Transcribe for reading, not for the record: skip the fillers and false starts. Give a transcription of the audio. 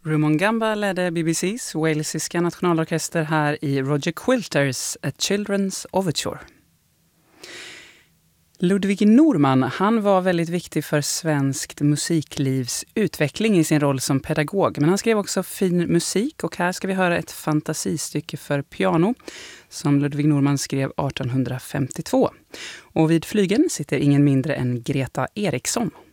Rumon Gamba ledde BBCs walesiska nationalorkester här i Roger Quilters A Children's Overture. Ludwig Norman, han var väldigt viktig för svenskt musiklivs utveckling i sin roll som pedagog. Men han skrev också fin musik och här ska vi höra ett fantasistycke för piano som Ludwig Norman skrev 1852. Och vid flygeln sitter ingen mindre än Greta Eriksson.